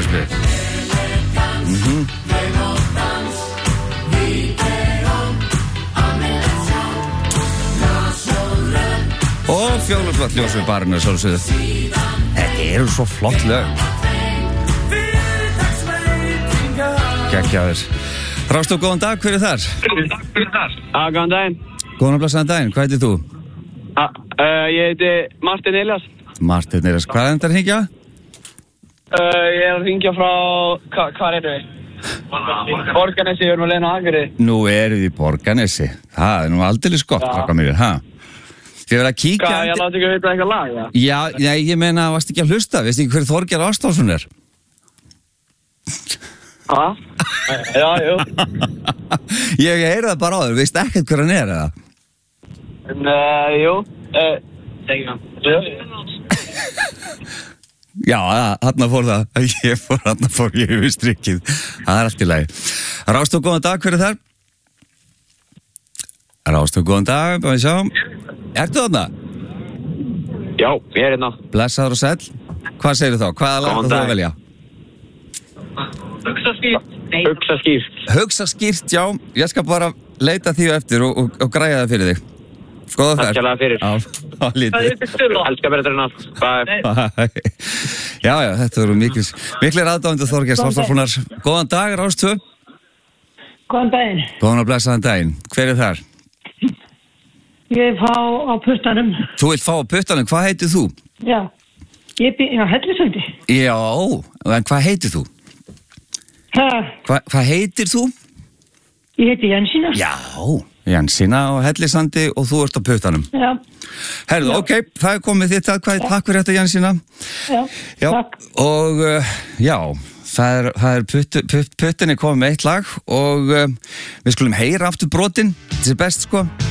spil. Og fjólublátt ljós við barinu svolsögðu. Þetta eru svo flott lög. Geggjaður. Rástók, góðan dag, hver er þar? Góðan daginn. Góðan og blessaðan daginn, hvað heitir þú? Ég heiti Martin Elias. Martin Elias, hvað er þetta að hringja? Ég er að hringja frá, hvað erum við? Borgarnesi, við erum að leiðna á Akureyri. Nú erum við í Borgarnesi. Það er nú aldeilis gott, hvað mér ha? Þið verið að kíkja... Hvað, ég láti ekki að veita eitthvað lag, Já, ég meina, varst ekki að hlusta, veist ekki hver Þorgeir Ástásson er? Ha? Já, jú. Ég heyri það bara á þér, veist ekkert hver hann er, eða? Jú. Segjum hann. Já, þarna fór ég yfir strikkið. Það er allt í lagi. Rástók, góðan dag, hver er þar? Rástók, góðan dag, bara við sjá. Ertu þarna? Já, ég er hérna. Blessaður og sæll. Hvað segirðu þá? Hvaða lag þú að velja? Hugsa skýrt. Hugsa skýrt, já. Ég skal bara leita því eftir og græja það fyrir þig. Góða ferð. Takk hérlega fyrir. Já, lítið. Elskar betur en allt. Bye. Já, þetta eru miklir aðdáendur Þorgeirs Ástássonar. Góðan dag, Rástvö. Góðan daginn. Góðan og blessaðan daginn. Hver er þar? Ég vil fá á puttanum. Þú vilt fá á puttanum, hvað heitir þú? Já, Hellisandi. Já, en hvað heitir þú? Hvað heitir þú? Ég heiti Jensína. Já, Jensína á Hellisandi og þú ert á puttanum. Já. Herðu, ok, það er komið þitt að hvað, takk fyrir þetta Jensína. Já, takk. Og já, það er puttinni komið með eitt lag og við skulum heyra aftur brotin, þetta er best sko.